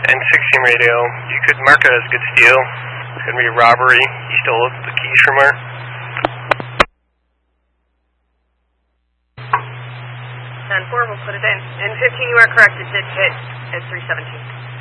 N16 radio. You could mark it as good steal. It's going to be a robbery. You stole the keys from her. 10-4, we'll put it in. N15, you are correct. It did hit at 317.